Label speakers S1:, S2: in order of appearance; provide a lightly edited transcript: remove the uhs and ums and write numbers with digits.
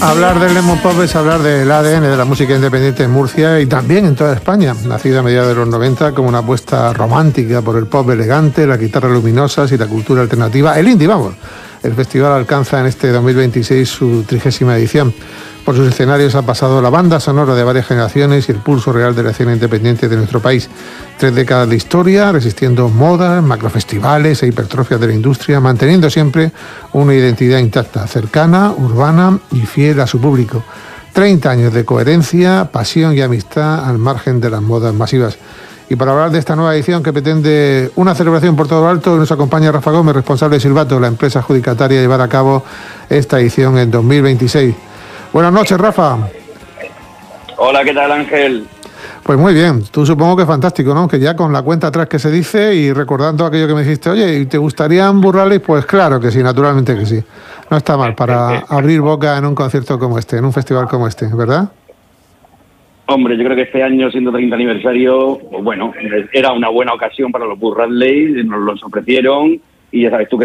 S1: Hablar del lemon pop es hablar del ADN de la música independiente en Murcia y también en toda España, nacida a mediados de los 90 como una apuesta romántica por el pop elegante, las guitarras luminosas y la cultura alternativa, el indie, vamos. El festival alcanza en este 2026 su 30ª edición. Por sus escenarios ha pasado la banda sonora de varias generaciones y el pulso real de la escena independiente de nuestro país. 3 décadas de historia, resistiendo modas, macrofestivales e hipertrofias de la industria, manteniendo siempre una identidad intacta, cercana, urbana y fiel a su público. 30 años de coherencia, pasión y amistad al margen de las modas masivas. Y para hablar de esta nueva edición que pretende una celebración por todo lo alto, nos acompaña Rafa Gómez, responsable de Silvato, la empresa adjudicataria de llevar a cabo esta edición en 2026. Buenas noches, Rafa.
S2: Hola, ¿qué tal, Ángel?
S1: Pues muy bien, tú supongo que fantástico, ¿no? Que ya con la cuenta atrás que se dice y recordando aquello que me dijiste, oye, ¿y te gustarían Burrales? Pues claro que sí, naturalmente que sí. No está mal para abrir boca en un concierto como este, en un festival como este, ¿verdad?
S2: Hombre, yo creo que este año, siendo 30 aniversario, pues bueno, era una buena ocasión para los Burrales, nos los ofrecieron y ya sabes tú que